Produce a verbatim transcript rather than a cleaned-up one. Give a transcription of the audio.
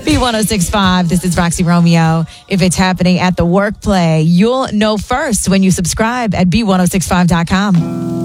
B one oh six point five, this is Roxy Romeo. If it's happening at the workplace, you'll know first when you subscribe at B one oh six five dot com.